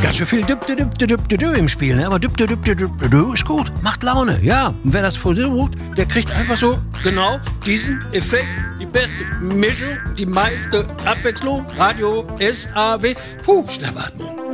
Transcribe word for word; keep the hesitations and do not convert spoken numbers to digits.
Ganz schön viel Düpp, Düpp, Düpp, Düpp, Düpp im Spiel, ne? Aber Düpp, Düpp, Düpp, Düpp, Düpp, Düpp ist gut, macht Laune, ja. Und wer das versucht, der kriegt einfach so genau diesen Effekt, die beste Mischung, die meiste Abwechslung, Radio S A W. Puh, Schnappatmung.